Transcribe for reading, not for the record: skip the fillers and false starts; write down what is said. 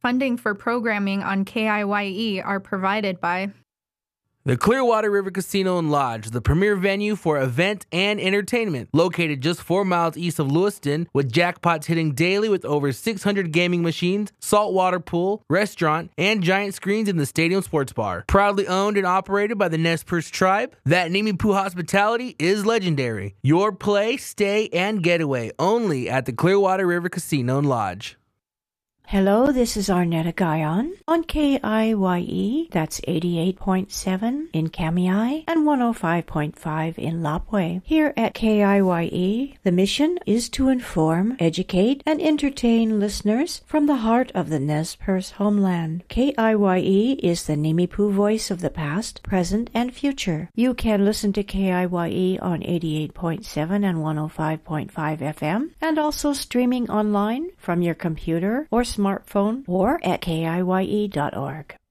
Funding for programming on KIYE are provided by the Clearwater River Casino and Lodge, the premier venue for event and entertainment, located just 4 miles east of Lewiston, with jackpots hitting daily with over 600 gaming machines, saltwater pool, restaurant, and giant screens in the stadium sports bar. Proudly owned and operated by the Nez Perce tribe, that Nimiipuu hospitality is legendary. Your play, stay, and getaway only at the Clearwater River Casino and Lodge. Hello, this is Arnetta Guyon on KIYE, that's 88.7 in Kamiai and 105.5 in Lapwai. Here at KIYE, the mission is to inform, educate, and entertain listeners from the heart of the Nez Perce homeland. KIYE is the Nimiipuu voice of the past, present, and future. You can listen to KIYE on 88.7 and 105.5 FM, and also streaming online from your computer or smartphone or at KIYE.org.